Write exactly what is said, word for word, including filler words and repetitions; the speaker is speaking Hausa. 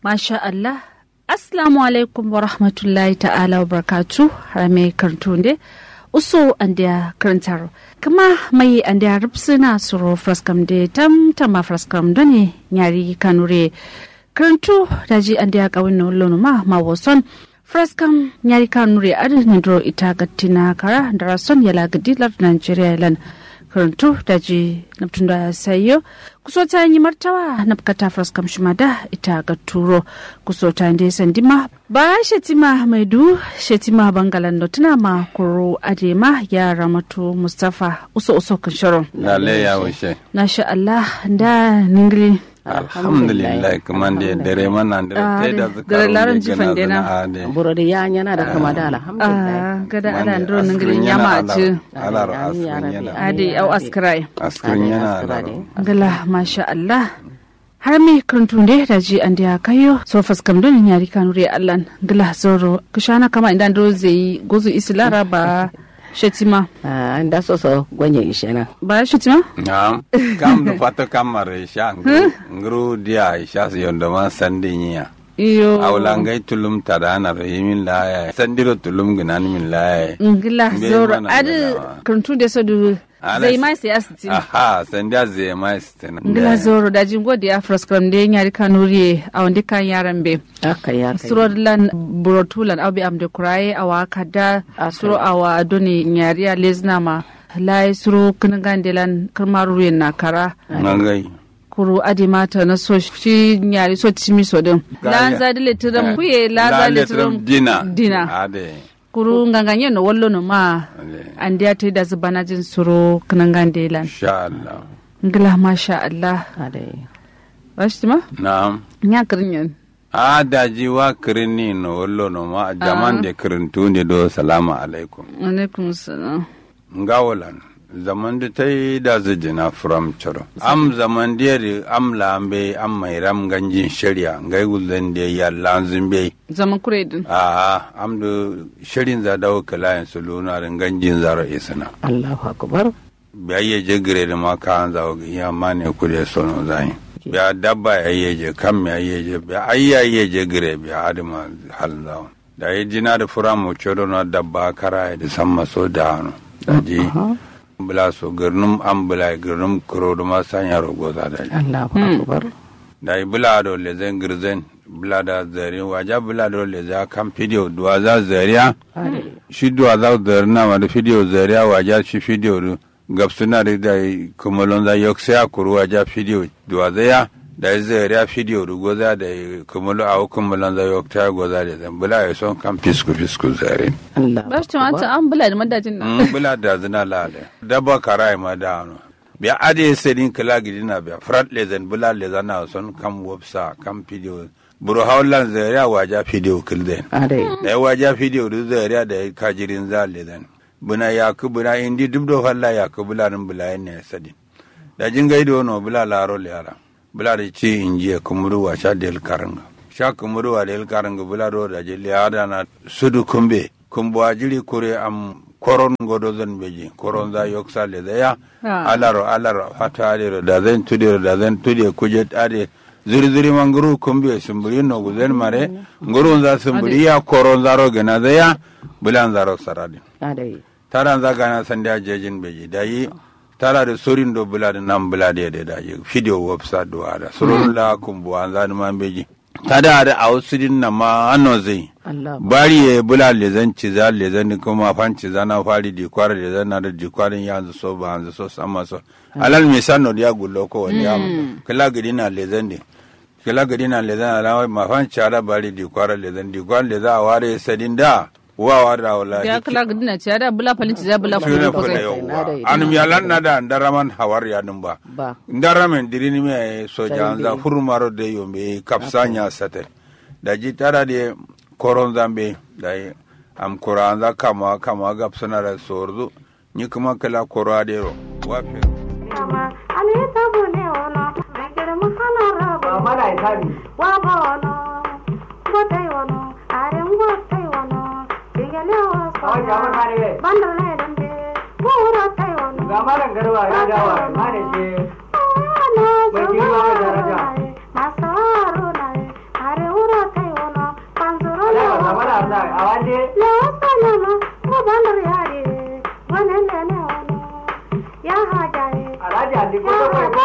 Masha Allah. Assalamu alaikum wa rahmatullahi ta'ala wa barakatu. Rame kartunde. Uso andia karantar. Kama mai andia rupsina suro fraskam de tam tama fraskam doni nyari kanure. Karantu daji andia kawin no lono ma ma wason. Fraskam nyari kanure adi nandro ita gatina kara darason yala gadilar Nigeria lan. Karantu daji naptunda sayo. Kusota nyi martawa napkata fraskam shumada ita gaturo. Kusota ndi sandima. Ba shetima maidu shetima bangalan tuna ma kuro adema ya ramatu Mustafa uso uso kanshoro. Lale ya wishe. Nasha Allah nda ningli. Alhamdulillah kamande dare mana da taida zakaro. Dare laran jifan dena. Burodi ya nyana da kama da alhamdulillah. Gada ala ndro ningli nyama aci. Ala ro askrin yana. Adi au askrai. Askrin yana. Gala masha Allah. Har mi kantunde da ji an da kayo so faskam don yari kanure Allah gala zoro kushana kama inda ndo zai gozu islara ba shetima ah nda so so gonye ishena ba shetima na'am kam do fato kamare sha ngru dia isha so yondo ma sandinya iyo awlangai tulum tadana rahimin la sandiro tulum ginan min la ngila zoro ad kantunde so du zai mai sai asiti aha sandia zai mai sitina ngila zoro da jingo da afroskram de nyari kanuri a wanda kan yaran be aka ya suro lan burotulan abi amde kurai awa kada suro awa doni nyari a lezna ma lai suro kangandelan karmaru na kara nangai kuru adimata na so shi nyari so timi so din lan zadile tiram kuye lan zadile tiram dina dina ade kuru nganganye no wallo no ma andiya te da zubana jin suro kanangande lan insha Allah ngila masha Allah ade washtima na'am nya kirinyen a daji wa kirini no wallo no ma jaman de kirintu ne do salamu alaikum alaikum salam ngawolan zaman da tai da zijina from choro am zaman de am lambe am mai ram ganjin shari'a ngai gulden de yalla zimbe zaman kuredin a am do shirin za dawo kalayan suluna ran ganjin zaro isana Allahu akbar biya je gire da ma ka an zawo ya mane kure sono zai biya dabba ya je kam ya je biya ayya je gire biya adama hal zawo da yi jina da fura mu choro na dabba kara da samma so da hanu daji bula so gurnum am bula gurnum kuro da ma sanya rogo za da Allahu akbar da yi bula do le zen girzen bula da zari waja bula do le za kan video duwa za zariya shi duwa za zarna ma da video zariya waja shi video gabsuna da da kumalon za yoksya kuru waja video duwa zaya da zariya video du goza da kumalo a kumalon za yokta goza da zan bula ya son kan fisku fisku zare Allah ba shi tumata an bula da madajin nan bula da zina lale dabba karai ma da no biya ade sedin kala gidina biya frat lezen bula lezana son kam websa kam video buru haulan zariya waja video kilden ade da waja video du zariya da kajirin za lezen buna yaku buna indi dubdo falla yaku bula nin bula ne sedin da jingaido no bula laro yara bula da ci injiya kumuru wa sha del karanga sha kumuru wa del karanga bula do da jeli ada na sudu kumbe kumbu ajili kure am koron godo zan beji koron za yoksa le da ya alaro alaro fata ale da zan tudi da zan tudi kuje ade zuri zuri manguru kumbe sumburi no guzen mare nguru za sumburi ya koron za ro gana da ya bulan za ro saradi ade taran za gana sanda jejin beji dai tara da sorin do bula da nan bula da da da video website do ada surun la kumbu an zan man beji tada da ausudin na ma anno zai bari e bula le zan ci za le zan kuma fanci zana fari di kwara le zan na da di kwarin yanzu so ba yanzu so sama so alal misan no dia gullo ko wani ya kala gidina le zan de kala gidina le zan ala ma fanci ara bari di kwara le zan di kwara le za ware sadin da wawa da wala ya kala gidina ci da bula falinci za bula ko ko anum yalan na da ndaraman hawar ya dum ba ndaramen dirini me soja za hurmaro de yombe kapsanya sate da jitara de koron zambe da am kuranza kama kama gapsana da sordu ni kuma kala koradero wafe mama ale tabune ona agere mahana rabo mama dai tabi wa bono botai wono are ngotai wono digale wa sa jama mare bandale dande pura tai wono gamara garwa ya dawa mare je bajima daraja masaru nai are lewasanama ko bandar yare wannan da ne wano ya hajaye Alhaji Ali ko ya ta bai hajaye